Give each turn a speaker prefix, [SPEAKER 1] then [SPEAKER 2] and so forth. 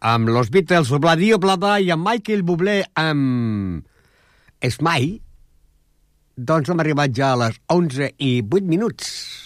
[SPEAKER 1] amb los Beatles, Obladio Blada i amb Michael Bublé amb Smile, doncs hem arribat ja a les 11:08.